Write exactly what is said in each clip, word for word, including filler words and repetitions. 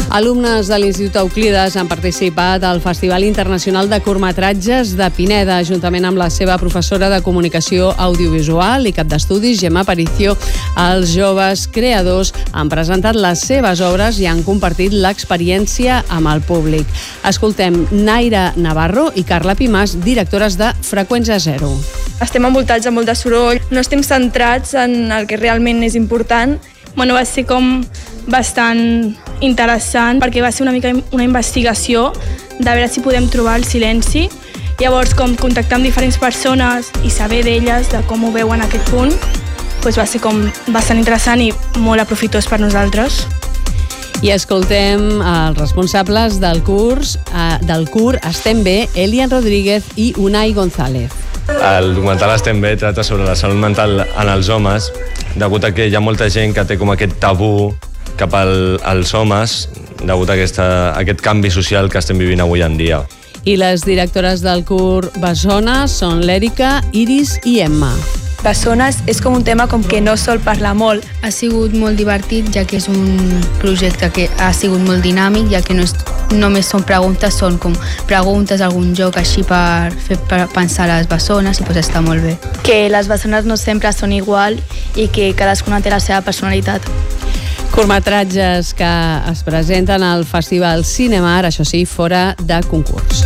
Alumnes de l'Institut Euclides han participat al Festival Internacional de Curtmetratges de Pineda, juntament amb la seva professora de Comunicació Audiovisual i cap d'estudis, Gemma Aparicio. Els joves creadors han presentat les seves obres i han compartit l'experiència amb el públic. Escoltem Naira Navarro i Carla Pimàs, directores de Freqüència Zero. Estem envoltats de molt de soroll, no estem centrats en el que realment és important. Bueno, va ser com bastant interessant perquè va ser una mica una investigació de veure si podem trobar el silenci. Llavors, com contactar amb diferents persones i saber d'elles, de com ho veuen aquest punt, doncs va ser com bastant interessant i molt aprofitós per nosaltres. I escoltem els responsables del curs, eh, del cur Estem Bé, Elian Rodríguez i Unai González. El documental Estem Bé tracta sobre la salut mental en els homes, degut a que hi ha molta gent que té com aquest tabú cap al, als homes, degut a, aquesta, a aquest canvi social que estem vivint avui en dia. I les directores del cur Bessona són l'Èrica, Iris i Emma. Bessones és com un tema com que no sol parlar molt. Ha sigut molt divertit, ja que és un projecte que ha sigut molt dinàmic, ja que no és, només són preguntes, són com preguntes, algun joc així per fer per pensar les bessones i doncs està molt bé. Que les bessones no sempre són igual i que cadascuna té la seva personalitat. Curtmetratges que es presenten al Festival Cinemar, això sí, fora de concurs.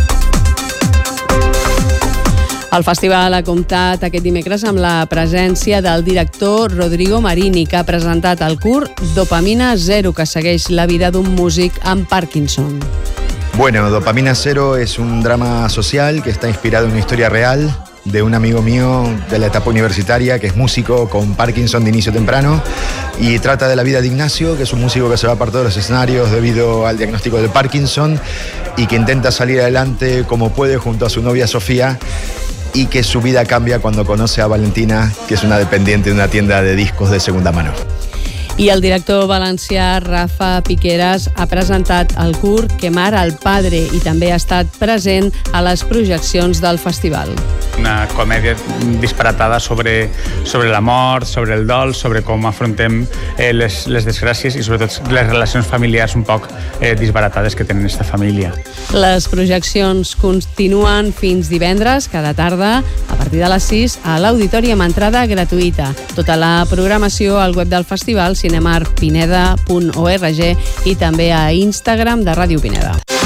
El festival ha comptat aquest dimecres amb la presència del director Rodrigo Marini, que ha presentat el curt Dopamina Zero, que segueix la vida d'un músic amb Parkinson. Bueno, Dopamina Zero es un drama social que está inspirado en una historia real de un amigo mío de la etapa universitaria que es músico con Parkinson de inicio temprano y trata de la vida de Ignacio, que es un músico que se va por todos los escenarios debido al diagnóstico del Parkinson y que intenta salir adelante como puede junto a su novia Sofía, y que su vida cambia cuando conoce a Valentina, que es una dependiente de una tienda de discos de segunda mano. I el director valencià Rafa Piqueras ha presentat el curt Quemar al Padre i també ha estat present a les projeccions del festival. Una comèdia disparatada sobre, sobre la mort, sobre el dol, sobre com afrontem eh, les, les desgràcies i sobretot les relacions familiars un poc eh, disbaratades que tenen aquesta família. Les projeccions continuen fins divendres, cada tarda, a partir de les sis, a l'auditori amb entrada gratuïta. Tota la programació al web del festival cinemar pineda punt org i també a Instagram de Ràdio Pineda.